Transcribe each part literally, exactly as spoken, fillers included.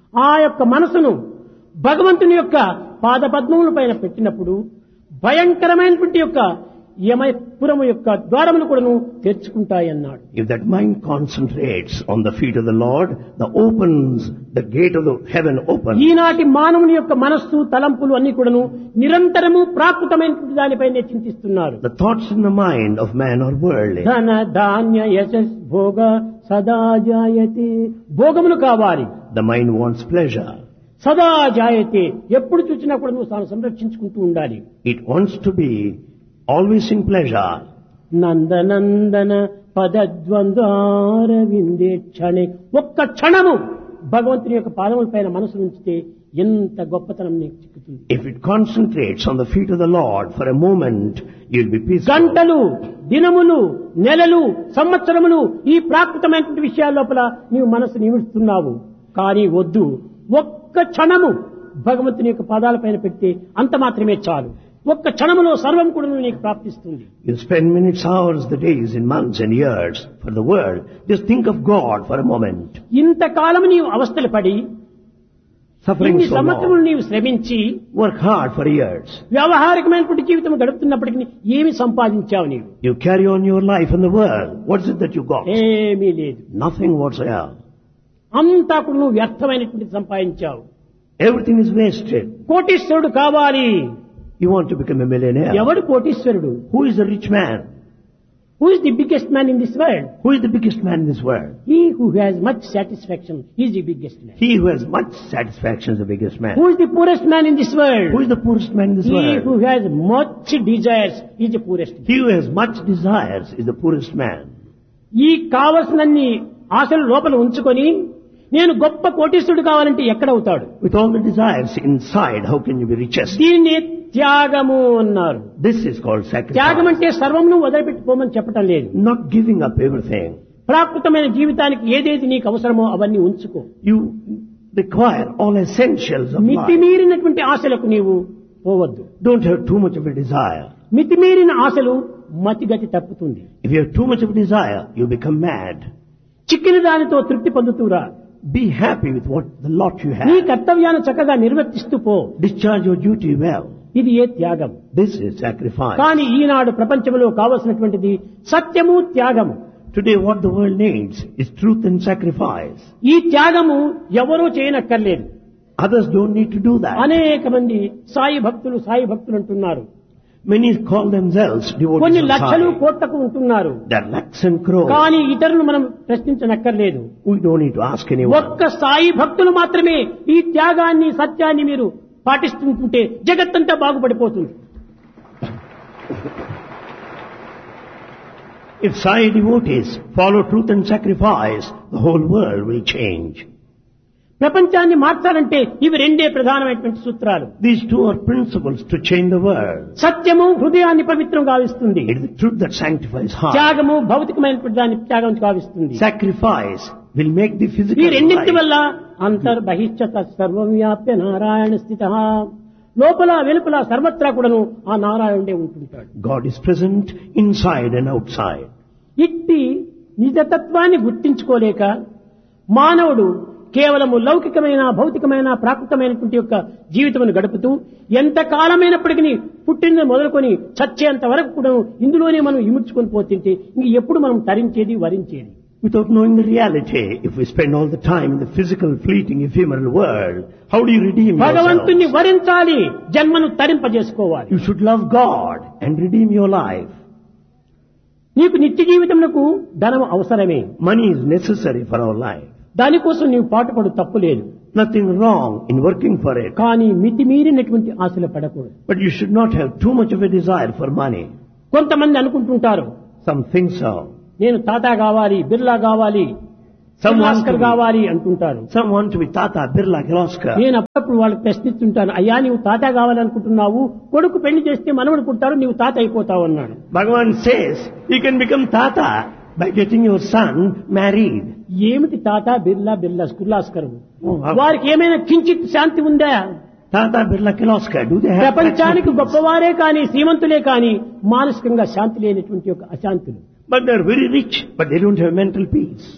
ఆ యొక్క మనసును భగవంతుని యొక్క పాదపద్మముల పైన పెట్టినప్పుడు భయంకరమైనటువంటి యొక్క యమపురము యొక్క ద్వారములు కూడాను తెరుచుకుంటాయన్నాడు. If that mind concentrates on the feet of the Lord, the opens, the gate of the heaven opens. ఈనాటి మానవుని యొక్క మనస్సు తలంపులు అన్ని కూడాను నిరంతరము ప్రాకృతమైనటువంటి దానిపైనే చింతిస్తున్నారు. The thoughts in the mind of man are worldly. ధన ధాన్య యశస్ భోగ సదా జాయతే. భోగములు కావాలి. The mind wants pleasure. సదా జాయతే. ఎప్పుడు చూసినా కూడా నువ్వు తాను సంరక్షించుకుంటూ ఉండాలి. It wants to be always in pleasure. నందనందన పదద్వంద్వార విందే క్షణే. ఒక్క క్షణము భగవంతుని యొక్క పాదముల పైన మనసు ఉంచితే ఎంత గొప్పతనం నీకు చిక్కుతుంది. If it concentrates on the feet of the Lord for a moment, you'll be peaceful. గంటలు, దినములు, నెలలు, సంవత్సరములు ఈ ప్రాకృతమైనటువంటి విషయాల లోపల నీవు మనసు నిమిడుస్తున్నావు. కానీ వద్దు, ఒక్క క్షణము భగవంతుని యొక్క పాదాలపైన పెడితే అంత మాత్రమే చాలు. ఒక్క క్షణములో సర్వం కూడా నీకు ప్రాప్తిస్తుంది. You spend minutes, hours, the days, in months and years for the world. Just think of God for a moment. ఇంతకాలము నీవు అవస్థలు పడి Suffering ఇన్ని so సంవత్సరములు long. నీవు శ్రమించి Work hard for years. వ్యావహారికమైనటువంటి జీవితం గడుపుతున్నప్పటికీ ఏమి సంపాదించావు నీవు? You carry on your life in the world. What is it that you got? ఏమీ లేదు. Nothing whatsoever. అంతా కూడా నువ్వు వ్యర్థమైనటువంటి సంపాదించావు. Everything is wasted. కోటీశ్వరుడు కావాలి. You want to become a millionaire. ఎవడు కోటీశ్వరుడు? Who is the rich man? Who is the biggest man in this world? Who is the biggest man in this world? He who has much satisfaction is the biggest man. He who has much satisfaction is the biggest man. Who is the poorest man in this world? Who is the poorest man in this He world? who has much desires is the poorest man. He who has much desires is the poorest man. ఈ కావలసినన్ని ఆశలు లోపల ఉంచుకొని నేను గొప్ప కోటీశ్వరుడు కావాలంటే ఎక్కడవుతాడు? With all the desires inside, how can you be richest? దీన్ని త్యాగము అన్నారు. This is called త్యాగం sacrifice. అంటే సర్వమును వదిలిపెట్టుకోమని చెప్పటం లేదు. Not giving up everything. ప్రాకృతమైన జీవితానికి ఏదేది నీకు అవసరమో అవన్నీ ఉంచుకో. You require all essentials of life. మితిమీరినటువంటి ఆశలకు నీవు పోవద్దు. Don't have too much of a desire. మితిమీరిన ఆశలు మతిగతి తప్పుతుంది. If you have too much of a desire, you become mad. చిక్కిన దానితో తృప్తి పొందుతూరా. Be happy with what the lot you నీ have. కర్తవ్యాన్ని చక్కగా నిర్వర్తిస్తూ పో. Discharge your duty well. ఇది ఏ త్యాగం. This is sacrifice. కానీ ఈనాడు ప్రపంచంలో కావలసినటువంటిది సత్యము, త్యాగము. Today what the world needs is truth and sacrifice. ఈ త్యాగము ఎవరూ చేయనక్కర్లేదు. Others don't need to do that. అనేక మంది సాయి భక్తులు సాయి భక్తులు అంటున్నారు. Many call themselves devotees కొన్ని of లక్షలు Sai. కోట్లకు ఉంటున్నారు. There are lakhs and crores. కానీ ఇతరులు మనం ప్రశ్నించనక్కర్లేదు. We don't need to ask anyone. ఒక్క సాయి భక్తులు మాత్రమే ఈ త్యాగాన్ని, సత్యాన్ని మీరు పాటిస్తుంటే జగత్తంతా బాగుపడిపోతుంది. If Sai devotees follow truth and sacrifice, the whole world will change. ప్రపంచాన్ని మార్చాలంటే ఇవి రెండే ప్రధానమైనటువంటి సూత్రాలు. These two are principles to change the world. సత్యము హృదయాన్ని పవిత్రం గావిస్తుంది. It is the truth that sanctifies heart. త్యాగము భౌతికమైనటువంటి దాన్ని త్యాగం గావిస్తుంది. Sacrifice will make the ఈ physical రెండింటి life. వల్ల అంతర్బహిష్ట సర్వం వ్యాప్య నారాయణ స్థిత. లోపల వెలుపల సర్వత్రా కూడాను ఆ నారాయణుడే ఉంటుంటాడు. God is present inside and outside. ఇట్టి నిజతత్వాన్ని గుర్తించుకోలేక మానవుడు కేవలము లౌకికమైన, భౌతికమైన, ప్రాకృతమైనటువంటి యొక్క జీవితమును గడుపుతూ ఎంత కాలమైనప్పటికీ పుట్టిన మొదలుకొని చచ్చేంత వరకు కూడా ఇందులోనే మనం ఇముడ్చుకొని పోతుంటే ఇంక ఎప్పుడు మనం తరించేది, వరించేది? Without knowing the reality, if we spend all the time in the physical, fleeting, ephemeral world, how do you redeem భగవంతుణ్ణి yourself? వరించాలి, జన్మను తరింపజేసుకోవాలి. You should love God and redeem your life. నీకు నిత్య జీవితమునకు ధనం అవసరమే. Money is necessary for our life. దానికోసం నీవు పాటుపడు, తప్పు లేదు. Nothing wrong in working for it. కానీ మితిమీరినటువంటి ఆశలు పడకూడదు. But you should not have too much of a desire for money. కొంతమంది అనుకుంటుంటారు, Some think so. నేను టాటా కావాలి, బిర్లా కావాలి, Some want Oscar to be, కావాలి అంటుంటారు. some want to be Tata, Birla, Kirloskar. నేను అప్పుడప్పుడు వాళ్ళకి ప్రశ్నిస్తుంటాను, అయ్యా నీవు తాత కావాలనుకుంటున్నావు, కొడుకు పెళ్లి చేస్తే మనవడు పుట్టారు, నీవు తాత అయిపోతావు అన్నాడు. Bhagavan says you can become Tata by getting your son married. ఏమిటి తాత, బిర్లా, బిర్లా కుర్లాస్కర్? Oh, how- వారికి ఏమైనా కించిత్ శాంతి ఉందా? Tata, Birla, Kirloskar, do they have ప్రపంచానికి practical peace? గొప్పవారే కానీ, శ్రీమంతులే కానీ మానసికంగా శాంతి లేనటువంటి ఒక అశాంతులు. But they're very rich, but they don't have mental peace.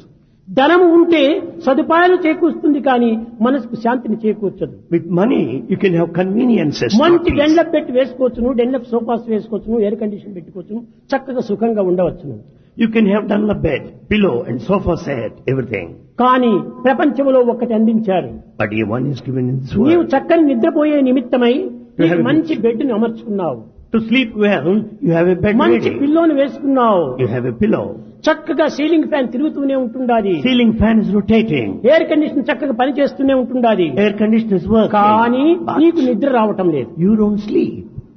ధనము ఉంటే సదుపాయాలు చేకూరుస్తుంది కానీ మనసుకు శాంతిని చేకూర్చదు. With money, you can have conveniences. not మంచి peace. డెన్లప్ పెట్టి వేసుకోవచ్చును, డెన్లప్ సోఫాస్ వేసుకోవచ్చును, ఎయిర్ కండిషన్ పెట్టుకోవచ్చును, చక్కగా సుఖంగా ఉండవచ్చును. You can have done a bed, pillow and sofa set, everything. కానీ ప్రపంచంలో ఒక్కటి అందించారు. But here one is given in this నీవు world. చక్కని నిద్రపోయే నిమిత్తమై నీకు have- మంచి బెడ్ ని అమర్చుకున్నావు, To sleep well, you have a bed మంచి ready. పిల్లోని వేసుకున్నావు, You have a pillow. చక్కగా సీలింగ్ ఫ్యాన్ తిరుగుతూనే ఉంటుండాది, Ceiling fan is rotating. Air condition చక్కగా పనిచేస్తూనే ఉంటుండాది. Air conditioner is working. కానీ నీకు But నిద్ర రావటం లేదు. you don't sleep.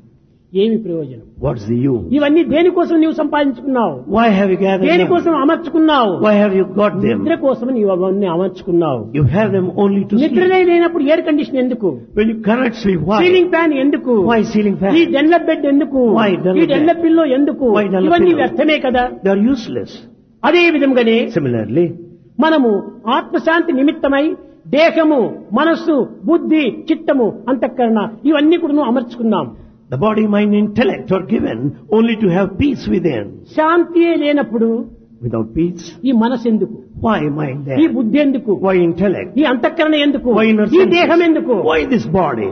ఏమి ప్రయోజనం? What's the use? ఇవన్నీ దేనికోసం నీవు సంపాదించుకున్నావు, Why have you gathered them? దేనికోసం అమర్చుకున్నావు? Why have you got them? నిద్ర కోసం నీవు అవన్నీ అమర్చుకున్నావు. You have them only to నిద్రనే sleep. లేనప్పుడు ఎయిర్ కండిషన్ ఎందుకు? When you cannot sleep, why? Ceiling fan ఎందుకు? Why ceiling fan? ఈ డెన్లప్ బెడ్ ఎందుకు? Why Dunlop ఈ డెన్లప్ bed? పిల్లో ఎందుకు? Why Dunlop ఇవన్నీ pillow? వ్యర్థమే కదా. They are useless. అదే విధంగానే Similarly, మనము ఆత్మశాంతి నిమిత్తమై దేహము, మనస్సు, బుద్ధి, చిత్తము, అంతఃకరణ ఇవన్నీ కూడా అమర్చుకున్నాం. the body, mind, intellect are given only to have peace within. శాంతియే లేనప్పుడు Without peace, ఈ మనసు ఎందుకు? why mind ఈ there? బుద్ధి ఎందుకు? Why intellect? ఈ అంతఃకరణ ఎందుకు? Why inner ఈ దేహం senses? ఎందుకు? Why this body?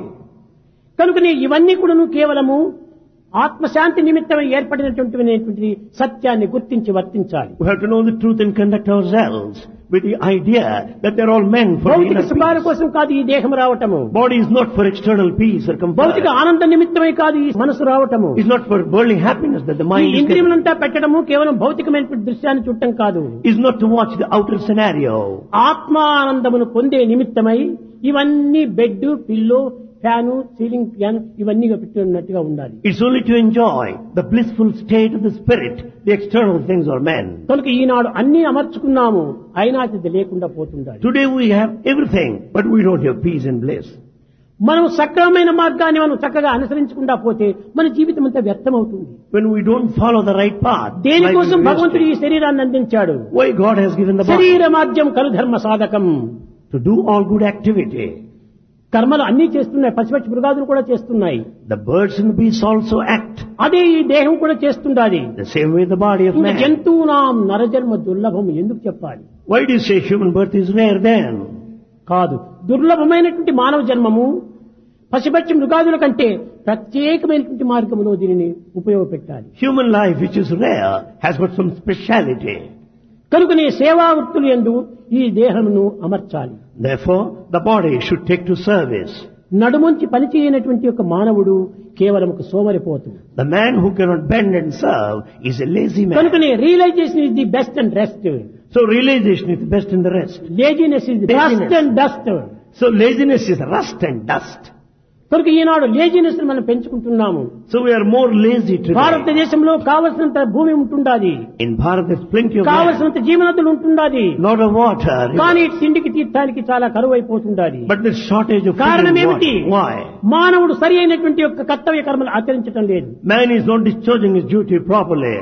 కనుకనే ఇవన్నీ కూడాను కేవలము ఆత్మశాంతి నిమిత్తమై ఏర్పడినటువంటి సత్యాన్ని గుర్తించి వర్తించాలి. We have to know the truth and conduct ourselves with the idea that they're all meant for the భౌతిక inner సుఖాల peace. కోసం కాదు ఈ దేహం రావటము, Body is not for external peace or భౌతిక comfort. ఆనంద నిమిత్తమై కాదు ఈ మనసు రావటము. It's not for worldly happiness that the ఈ mind is given. ఇంద్రియములంతా పెట్టడము కేవలం భౌతికమైనటువంటి దృశ్యాన్ని చూడటం కాదు, Is not to watch the outer scenario. ఆత్మానందమును పొందే నిమిత్తమై ఇవన్నీ bed, pillow, fan, ceiling fan ఇవన్నీ పెట్టినట్టుగా ఉండాలి. It's only to enjoy the blissful state of the spirit. The external things are men. కనుక ఈనాడు అన్ని అమర్చుకున్నాము, అయినా అది లేకుండా పోతుండాలి. Today we have everything, but we don't have peace and bliss. మనం సక్రమమైన మార్గాన్ని మనం చక్కగా అనుసరించకుండా పోతే మన జీవితం అంతా వ్యర్థమవుతుంది. When we don't follow the right path, దేనికోసం life is భగవంతుడు ఈ wasted. శరీరాన్ని అందించాడు? Why God has given the body? శరీర మాధ్యం కలు ధర్మ సాధకం. To do all good activity. కర్మలు అన్ని చేస్తున్నాయి, పశుపక్షి మృగాదులు కూడా చేస్తున్నాయి. The birds and the beasts also act. అదే ఈ దేహం కూడా చేస్తుండాలి. The same way the body of man. జంతువునాం నరజన్మ దుర్లభం ఎందుకు చెప్పాలి? Why do you say human birth is rare then? కాదు, దుర్లభమైనటువంటి మానవ జన్మము పశుపక్షి మృగాదుల కంటే ప్రత్యేకమైనటువంటి మార్గంలో దీనిని ఉపయోగపెట్టాలి. Human life, which is rare, has got some speciality. కనుకనే సేవా వృత్తులు యందు ఈ దేహమును అమర్చాలి. Therefore, the body should take to service. నడుముంచి పనిచేయనటువంటి ఒక మానవుడు కేవలం ఒక సోమరిపోతు. The man who cannot bend and serve is a lazy man. కనుకనే realisation is the best and rest. So realization is the best in the rest. Laziness is the rust and dust. So laziness is rust and dust. కనుక ఈనాడు laziness మనం పెంచుకుంటున్నాము. So we are more lazy today. భారతదేశంలో కావలసినంత భూమి ఉంటుండాది, In Bharat there's plenty of land, కావలసినంత జీవనదులు ఉంటుండాది, lot of water, కానీ తిండికి తీర్థానికి చాలా కరువు అయిపోతుండాది. but there's shortage of food కారణం and ఏమిటి? water. Why? మానవుడు సరి అయినటువంటి యొక్క కర్తవ్య కర్మలు ఆచరించడం లేదు. Man is not discharging his duty properly.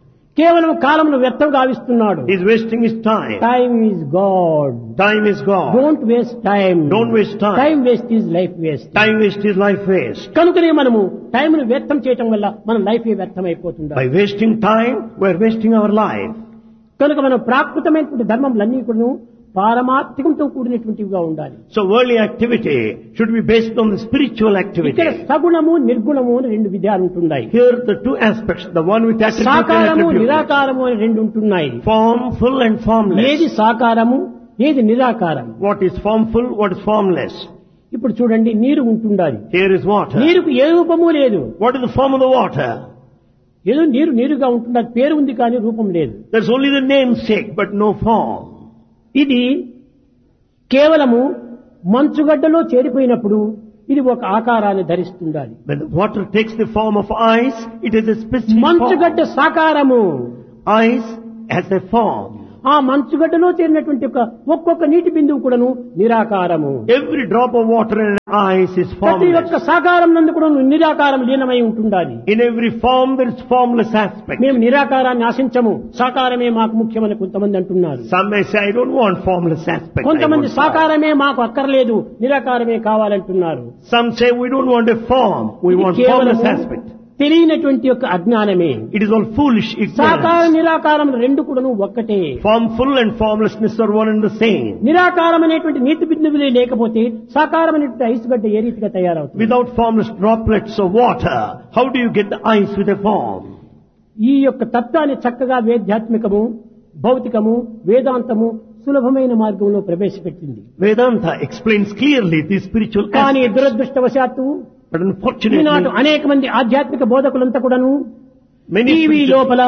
కేవలం కాలమును వ్యర్థం గావిస్తున్నాడు. He's wasting his time. Time is God. Time is gone. Don't waste time. Don't waste time. Time waste is life waste. Time waste is life waste. కనుకనే మనము టైంను వ్యర్థం చేయటం వల్ల మన life వ్యర్థం అయిపోతుంది. By wasting time, we're wasting our life. కనుక మనం ప్రాకృతమైనటువంటి ధర్మములన్నీ కూడా పారమార్థికంతో కూడినటువంటివిగా ఉండాలి. So worldly activity should be based on the spiritual ఇక్కడ activity. సగుణము నిర్గుణము అని రెండు విధాలు ఉంటున్నాయి. Here the two aspects, the one with attribute and సాకారము attribute. నిరాకారము అని రెండు ఉంటున్నాయి. Formful and formless. ఏది సాకారము, ఏది నిరాకారము? What is formful, what is formless? ఇప్పుడు చూడండి, నీరు ఉంటుండాలి. Here is water. నీరుకు ఏ రూపము లేదు. What is the form of the water? ఏదో నీరు నీరుగా ఉంటుండాలి, పేరు ఉంది కానీ రూపం లేదు. There's only the namesake, but no form. ఇది కేవలము మంచుగడ్డలో చేరిపోయినప్పుడు ఇది ఒక ఆకారాన్ని ధరిస్తుండాలి. When the water takes the form of ice, it is a specific మంచుగడ్డ form. సాకారము. Ice has a form. ఆ మంచుగడ్డలో చేరినటువంటి ఒక ఒక్కొక్క నీటి బిందువు కూడాను నిరాకారము. Every drop of water in ice is ప్రతి ఒక్క formless. సాకారం నందు కూడా నిరాకారం లీనమై ఉంటుండాలి. In every form there is formless aspect. మేము నిరాకారాన్ని ఆశించము, సాకారమే మాకు ముఖ్యమని కొంతమంది అంటున్నారు. Some may say, I don't want formless aspect. I కొంతమంది want form. సాకారమే మాకు అక్కర్లేదు, నిరాకారమే కావాలంటున్నారు. Some say we don't want a form, we ఇది want కేవలము formless aspect. తెలియనటువంటి యొక్క అజ్ఞానమే. It is all foolish సాకార ignorance. నిరాకారం రెండు కూడాను ఒక్కటే. Formful and formlessness are one and the same. నిరాకారం అనేటువంటి నీటి బిందువులే లేకపోతే సాకారమైనటువంటి ఐస్ గడ్డ ఏ రీతిగా తయారవుతుంది? Without formless droplets of water, how do you get the ice with a form? ఈ యొక్క తత్వాన్ని చక్కగా వేదాత్మికము, భౌతికము, వేదాంతము సులభమైన మార్గంలో ప్రవేశపెట్టింది. Vedanta explains clearly these spiritual కానీ aspects. దురదృష్టవశాత్తు But unfortunately, ఈనాడు అనేక మంది ఆధ్యాత్మిక బోధకులంతా కూడాను many టీవీ spiritual- లోపల,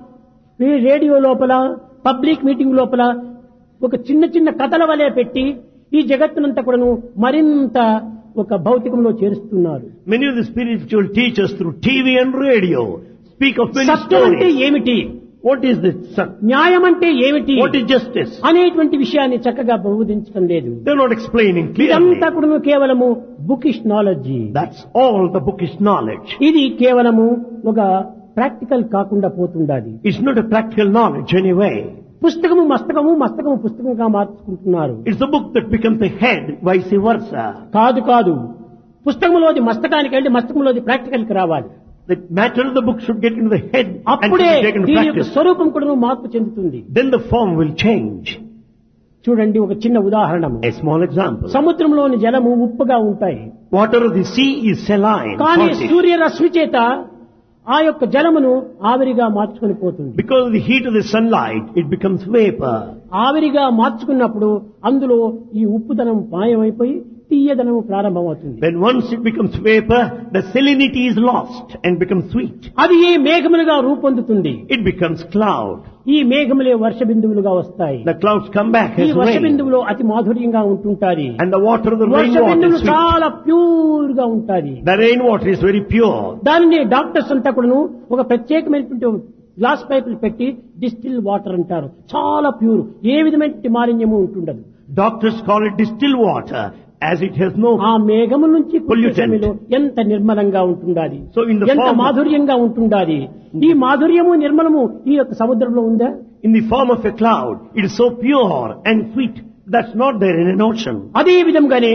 ఈ రేడియో లోపల, పబ్లిక్ మీటింగ్ లోపల ఒక చిన్న చిన్న కథల వలె పెట్టి ఈ జగత్తునంతా కూడాను మరింత ఒక భౌతికంలో చేరుస్తున్నారు. many of the spiritual teachers through T V and radio speak of many సత్యం అంటే stories. ఏమిటి, What is this? Sat? న్యాయం అంటే ఏమిటి What is justice? అనేటువంటి విషయాన్ని చక్కగా బోధించడం లేదు. They're not explaining clearly. ఇదంతా కూడాను కేవలము bookish knowledge. That's all the bookish knowledge. ఇది కేవలము ఒక ప్రాక్టికల్ కాకుండా పోతుండాలి. It's not a practical knowledge anyway. పుస్తకము మస్తకము, మస్తకము పుస్తకంగా మార్చుకుంటున్నారు. It's the book that becomes the head, vice versa. కాదు కాదు, పుస్తకంలోది మస్తకానికి వెళ్ళి మస్తకంలోది ప్రాక్టికల్ కి రావాలి. The matter of the book should get into the head and should అప్పుడే be taken to దీని యొక్క practice. స్వరూపం కూడా మార్పు చెందుతుంది. Then the form will change. చూడండి ఒక చిన్న ఉదాహరణ. A small example. సముద్రంలోని జలము ఉప్పుగా ఉంటాయి. Water of the sea is saline. కానీ salty. సూర్యరశ్మి చేత ఆ యొక్క జలమును ఆవిరిగా మార్చుకొని పోతుంది. Because of the heat of the sunlight, it becomes vapor. ఆవిరిగా మార్చుకున్నప్పుడు అందులో ఈ ఉప్పుదనం మాయమైపోయి తీయదనము ప్రారంభమవుతుంది. When once it becomes vapor, the salinity is lost and becomes sweet. అది ఏ మేఘములుగా రూపొందుతుంది. It becomes cloud. ఈ మేఘములే వర్ష బిందువులుగా వస్తాయి. The clouds come back ఈ as వర్ష rain. బిందువులో అతి మాధుర్యంగా ఉంటుంటారు. And the water of the Varsha rainwater బిందువులు is sweet. చాలా ప్యూర్ గా ఉంటాయి. The rainwater is very pure. దానిని డాక్టర్స్ అంతా కూడాను ఒక ప్రత్యేకమైనటువంటి గ్లాస్ పైపులు పెట్టి డిస్టిల్ వాటర్ అంటారు. చాలా ప్యూర్, ఏ విధమైన మాలిన్యము ఉంటుండదు. Doctors call it distilled water as it has no. ఆ మేఘము నుంచి Pollutant. కురిసెమిలో ఎంత నిర్మలంగా ఉంటుండాలి, So in the ఎంత form of- మాధుర్యంగా ఉంటుండాలి. ఈ మాధుర్యము నిర్మలము ఈ యొక్క సముద్రంలో ఉందా? In the form of a cloud, it is so pure and sweet. That's not there in an ocean. అదే విధంగానే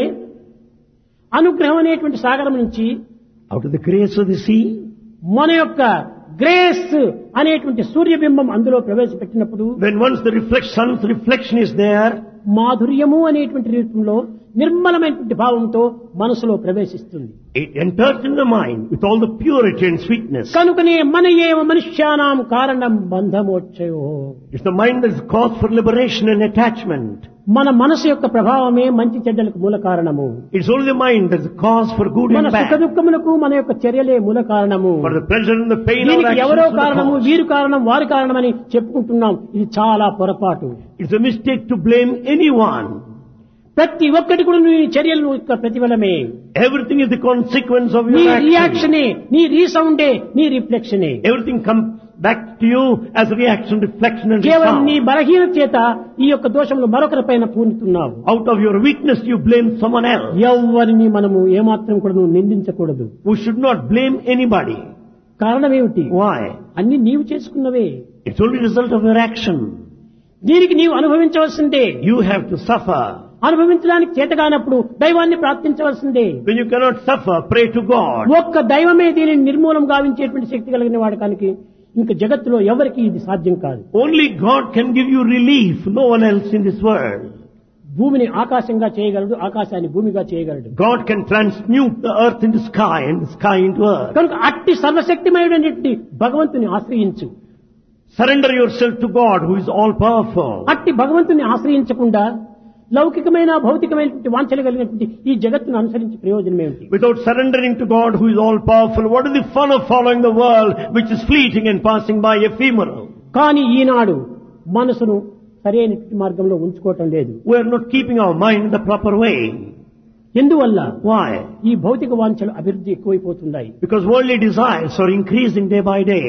అనుగ్రహం అనేటువంటి సాగరం నుంచి Out of the grace of the sea, మన యొక్క గ్రేస్ అనేటువంటి సూర్యబింబం అందులో ప్రవేశపెట్టినప్పుడు when once the reflection, sun's reflection is there, మాధుర్యము అనేటువంటి రూపంలో నిర్మలమైనటువంటి భావంతో మనసులో ప్రవేశిస్తుంది. it enters in the mind with all the purity and sweetness. కనుకనే మన ఏవ మనుష్యానాం కారణం బంధమోక్షయో. It's the mind that is cause for liberation and attachment. మన మనసు యొక్క ప్రభావమే మంచి చెడ్డలకు మూల కారణము. It's only the mind that is cause for good మన and సుఖ bad. దుఃఖములకు మన యొక్క చర్యలే మూల కారణము. For the pleasure and the pain of దీనికి actions ఎవరో are the కారణము, cause. వీరు కారణం, వారి కారణమని చెప్పుకుంటున్నాం. ఇది చాలా పొరపాటు. It's a mistake to blame anyone. ప్రతి ఒక్కటి కూడా నీ చర్యలు యొక్క ప్రతిఫలమే. Everything is the consequence of నీ your action. రియాక్షనే, నీ రీసౌండే, నీ రిఫ్లెక్షనే. Everything comes back to you as a reaction, reflection and కేవలం నీ resound. బలహీన చేత ఈ యొక్క దోషములు మరొకరి పైన పూనుతున్నావు. Out of your weakness you blame someone else. ఎవరిని మనము ఏమాత్రం కూడా నువ్వు నిందించకూడదు. We should not blame anybody. కారణం ఏమిటి? Why? అన్ని నీవు చేసుకున్నవే. It's only result of your action. దీనికి నీవు అనుభవించవలసిందే. You have to suffer. అనుభవించడానికి చేతగానప్పుడు దైవాన్ని ప్రార్థించవలసిందే. When you cannot suffer, pray to God. ఒక్క దైవమే దీనిని నిర్మూలం గావించేటువంటి శక్తి కలిగిన వాడకానికి ఇంకా జగత్తులో ఎవరికి ఇది సాధ్యం కాదు. Only God can give you relief, no one else in this world. భూమిని ఆకాశంగా చేయగలడు, ఆకాశాన్ని భూమిగా చేయగలడు. God can transmute the earth into sky and the sky into earth. కనుక అట్టి సర్వశక్తిమయుడైనటువంటి భగవంతుని ఆశ్రయించు. Surrender yourself to God who is all powerful. అట్టి భగవంతుని ఆశ్రయించకుండా లౌకికమైన భౌతికమైనటువంటి వాంఛలు కలిగినటువంటి ఈ జగత్తును అనుసరించి ప్రయోజనం ఏమిటి? Without surrendering to God who is all powerful, what is the fun of following the world which is fleeting and passing by, ephemeral? కానీ ఈనాడు మనసును సరైనటువంటి మార్గంలో ఉంచుకోవటం లేదు. We are not keeping our mind in the proper way. ఎందువల్ల? Why? ఈ భౌతిక వాంఛలు అభివృద్ధి ఎక్కువైపోతున్నాయి. Because worldly desires are increasing day by day.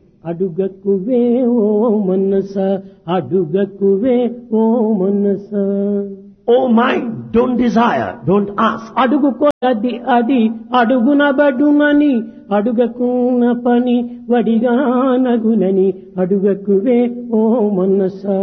అడుగకువే ఓ మనస, అడుగకువే ఓ మనస. Oh mind, don't desire, don't ask. అడుగుకో అది అది అడుగున బడునని, అడుగకున్న పని వడిగా నగునని. అడుగకువే ఓ మనస.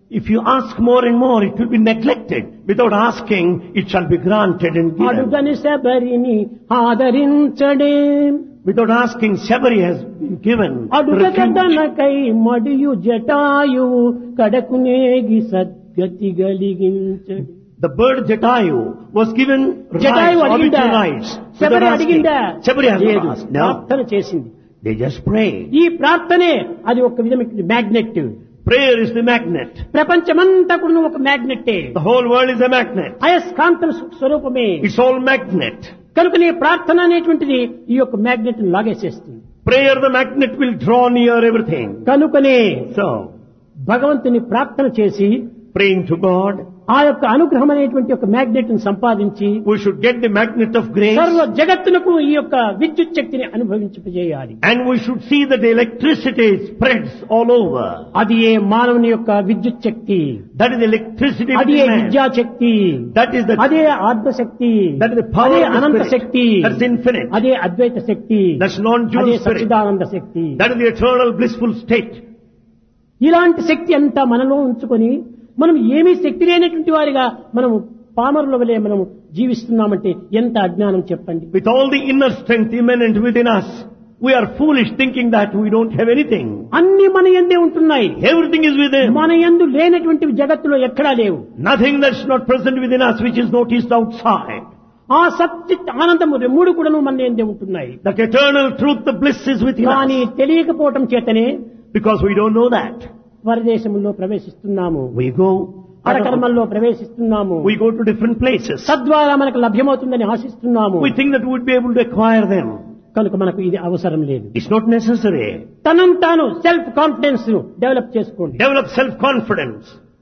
If you ask more and more, it will be neglected. Without asking, it shall be granted and given. అడుగని శబరిని ఆదరించడే. Without asking, Shabari has been given refuge. అడుగదనకై మడియు Jatayu కడకునేగి సద్గతి గలిగించడే. The bird Jatayu was given Jatayu rights, అడిగిందా? orbital rights. Sabari without asking. అడిగిందా? Shabari has లేదు. not asked. No. ప్రార్థన చేసింది. They just prayed. ఈ ప్రార్థనే అది ఒక విధమైన magnet. Prayer is the magnet. ప్రపంచమంతా కూడా ఒక మ్యాగ్నెట్టే. The whole world is a magnet. అయస్కాంతం స్వరూపమే. It's all magnet. కనుక నీ ప్రార్థన అనేటువంటిది ఈ యొక్క magnet లాగేసేస్తుంది. Prayer, the magnet will draw near everything. కనుకనే So, భగవంతుని ప్రార్థన చేసి praying to God, ఆ యొక్క అనుగ్రహం అనేటువంటి ఒక మ్యాగ్నెట్ ని సంపాదించి we should get the magnet of grace. సర్వ జగత్తునకు ఈ యొక్క విద్యుత్ శక్తిని అనుభవించేయాలి. And we should see that the electricity spreads all over. అది ఏ మానవుని యొక్క విద్యుత్ శక్తి. That is the electricity అది ఏ within man. విద్యా శక్తి. That is the, అదే ఆత్మ శక్తి. that is the power అదే of the Anantha spirit. Shakti. That's infinite. అదే అద్వైత శక్తి. That's non-dual అదే spirit. Sachchidananda Shakti. That is the eternal blissful state. ఇలాంటి శక్తి అంతా మనలో ఉంచుకొని మనం ఏమీ శక్తి లేనటువంటి వారిగా మనం పామరుల వలె మనం జీవిస్తున్నామంటే ఎంత అజ్ఞానం చెప్పండి. With all the inner strength immanent within us, we are foolish thinking that we don't have anything. అన్ని మన యందే ఉంటున్నాయి. Everything is within. మన యందు లేనటువంటి జగత్తులో ఎక్కడా లేవు. Nothing that's not present within us which is noticed outside. ఆ సచ్చిత్ ఆనందము మూడు కూడాను మన యందే ఉంటున్నాయి. That eternal truth, the bliss is within కానీ us. తెలియకపోవటం చేతనే Because we don't know that. పరదేశములో ప్రవేశిస్తున్నాము. We go, పరకర్మల్లో ప్రవేశిస్తున్నాము. we go to different places. తద్వారా మనకు లభ్యమవుతుందని ఆశిస్తున్నాము. We think that we would be able to acquire them. కనుక మనకు ఇది అవసరం లేదు. It's not necessary. తనను తాను సెల్ఫ్ కాన్ఫిడెన్స్ డెవలప్ చేసుకోండి. Develop self-confidence.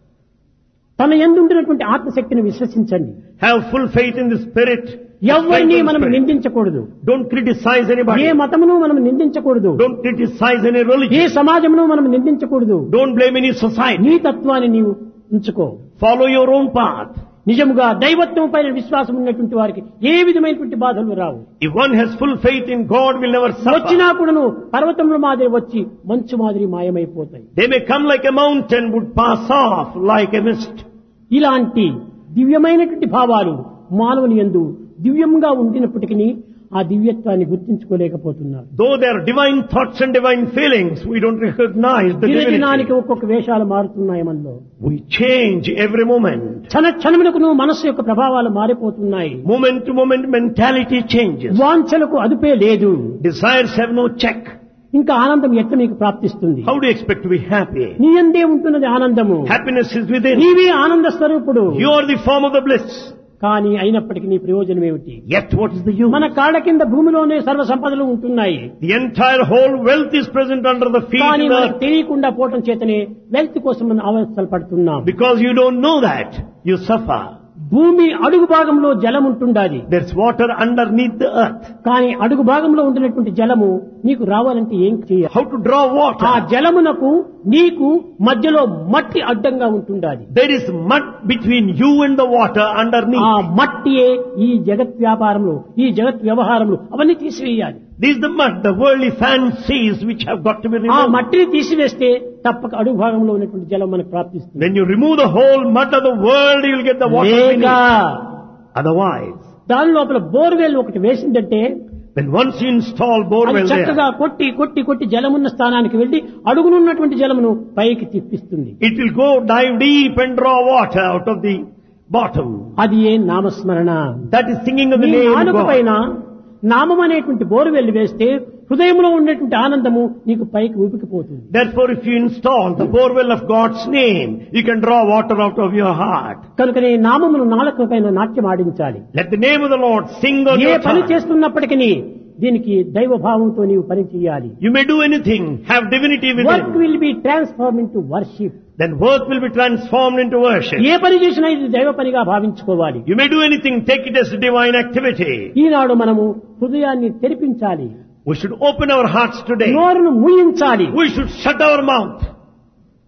తన యందు ఉండినటువంటి ఆత్మశక్తిని విశ్వసించండి. Have full faith in the spirit. ఎవరిని మనం Spirit. నిందించకూడదు. Don't criticize anybody. ఏ మతమును మనం నిందించకూడదు. Don't criticize any A religion. సమాజమును మనం నిందించకూడదు. Don't blame any society. నీ తత్వాన్ని నీవు ఉంచుకో. Follow your own path. నిజముగా దైవత్వం పైన విశ్వాసం ఉన్నటువంటి వారికి ఏ విధమైనటువంటి బాధలు రావు. If one has full faith in God, will never వచ్చినా suffer. కూడాను పర్వతముల మాదిరి వచ్చి మంచు మాదిరి మాయమైపోతాయి. They may come like a mountain, would pass off like a mist. ఇలాంటి దివ్యమైనటువంటి భావాలు మానవుని యందు దివ్యంగా ఉండినప్పటికీ ఆ దివ్యత్వాన్ని గుర్తించుకోలేకపోతున్నారు. Though there are divine thoughts and divine feelings, we don't recognize the దినదినానికి divinity. ఒక్కొక్క వేషాలు మారుతున్నాయి మనలో. We change every moment. క్షణ క్షణములకు మనస్సు యొక్క ప్రభావాలు మారిపోతున్నాయి. Moment to moment, mentality changes. వాంఛలకు అదుపే లేదు. Desires have no check. ఇంకా ఆనందం ఎట్లా నీకు ప్రాప్తిస్తుంది? How do you expect to be happy? నీ యందే ఉంటున్నది ఆనందము. Happiness is within. నీవే ఆనంద స్వరూపుడు. You are the form of the bliss. కానీ అయినప్పటికీ నీ ప్రయోజనం ఏమిటి? Yet what is the use? మన కాళ్ళ కింద భూమిలోనే సర్వ సంపదలు ఉంటున్నాయి. The entire whole wealth is present under the feet కానీ of the మనకు earth. తెలియకుండా పోవటం చేతనే వెల్త్ కోసం మనం అవస్థలు పడుతున్నాం. Because you don't know that, you suffer. భూమి అడుగు భాగంలో జలం ఉంటుండాలి. There's water underneath the earth. కానీ అడుగు భాగంలో ఉంటున్నటువంటి జలము నీకు రావాలంటే ఏం చేయాలి? How to draw water? ఆ జలమునకు నీకు మధ్యలో మట్టి అడ్డంగా ఉంటుండాలి. There is mud between you and the water ఆ underneath. మట్టియే ఈ జగత్ వ్యాపారంలో ఈ జగత్ వ్యవహారంలో అవన్నీ తీసివేయాలి. This is the mud, the worldly fancies which have got to be ఆ removed. మట్టిని తీసివేస్తే తప్పక అడుగు భాగంలో ఉన్నటువంటి జలం మనకు ప్రాప్తిస్తుంది. When you remove the whole mud of the world, you will get the water లేక beneath. Otherwise, దాని లోపల బోర్వెల్ ఒకటి వేసిందంటే when once you install అది borewell చక్కగా there, కొట్టి కొట్టి కొట్టి జలమున్న స్థానానికి వెళ్లి అడుగునున్నటువంటి జలమును పైకి తిప్పిస్తుంది. it will go dive deep and draw water out of the bottom. అది ఏ నామస్మరణ. That is singing of the నీ name of నాలుక God. పైన నామం అనేటువంటి బోర్వెల్ వేస్తే హృదయంలో ఉండేటువంటి ఆనందము నీకు పైకి ఊపికిపోతుంది. Therefore, if you install the borewell of God's name, you can draw water out of your heart. కనుక నీ నామమును నాలుక పైన నాట్యం ఆడించాలి. Let the name of the Lord sing on A your పని tongue. చేస్తున్నప్పటికీ దీనికి దైవ భావంతో నీవు పని చేయాలి. You may do anything, have divinity work within. Will be transform into worship. Then work will be transformed into worship. ఏ పని చేసినా ఇది దైవ పనిగా భావించుకోవాలి. You may do anything, take it as a divine activity. ఈనాడు మనము హృదయాన్ని తెరిపించాలి. We should open our hearts today. నోరును మూయించాలి. We should shut our mouth.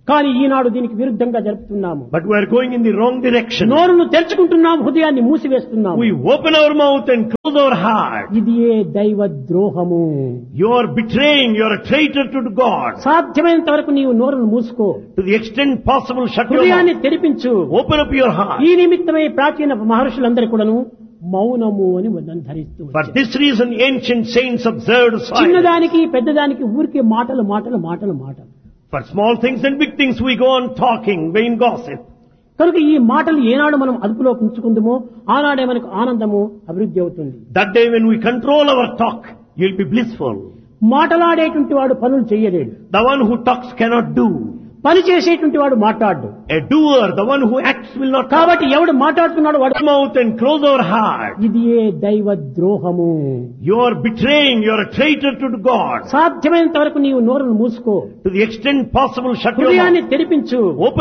కానీ ఈనాడు దీనికి విరుద్ధంగా జరుపుతున్నాము. But we are going in the wrong direction. నోరును తెరుచుకుంటున్నాము, హృదయాన్ని మూసివేస్తున్నాము. We open our mouth and close our heart. ఇది ఏ దైవ ద్రోహము. You are betraying, you are a traitor to God. సాధ్యమైనంత వరకు నీవు నోరును మూసుకో, To the extent possible, shut your హృదయాన్ని mouth. తెరిపించు. Open up your heart. ఈ నిమిత్తమై ప్రాచీన మహర్షులందరూ కూడాను మౌనము అని నన్ను ధరిస్తూ For వచ్చారు. this reason, ancient saints observed silence. చిన్నదానికి పెద్దదానికి ఊరికే మాటలు మాటలు మాటలు మాటలు. For small things and big things, we go on talking, vain gossip. కనుక ఈ మాటలు ఏనాడు మనం అదుపులో ఉంచుకుందామో ఆనాడే మనకు ఆనందము అభివృద్ధి అవుతుంది. That day when we control our talk, you'll be blissful. మాటలాడేటువంటి వాడు పనులు చేయలేడు, The one who talks cannot do. పని చేసేటువంటి వాడు మాట్లాడు. A doer, the one who acts, will not talk. కాబట్టి ఎవడు మాట్లాడుతున్నాడు వాడు. Mouth and close our heart. ఇది ఏ దైవ ద్రోహము. You are betraying, you are a traitor to God. సాధ్యమైనంత వరకు నీవు నోరును మూసుకో, To the extent possible, shut your హృదయాన్ని mouth. తెరిపించు. Open